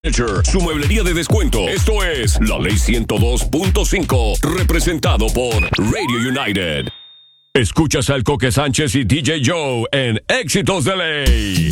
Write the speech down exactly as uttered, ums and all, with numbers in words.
Su mueblería de descuento. Esto es La Ley ciento dos punto cinco, representado por Radio United. Escuchas al Coque Sánchez y D J Joe en Éxitos de Ley.